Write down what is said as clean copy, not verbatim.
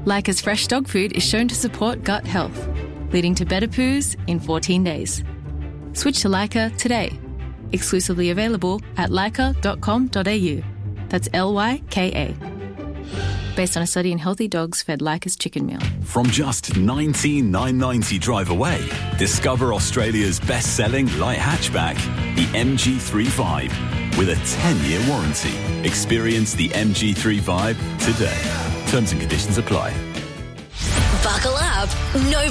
Lyca's fresh dog food is shown to support gut health, leading to better poos in 14 days. Switch to Lyca today. Exclusively available at lyca.com.au. That's Lyka. Based on a study in healthy dogs fed Lyca's chicken meal. From just $19,990 drive away, discover Australia's best-selling light hatchback, the MG3 Vibe, with a 10-year warranty. Experience the MG3 Vibe today. Terms and conditions apply. Buckle up. No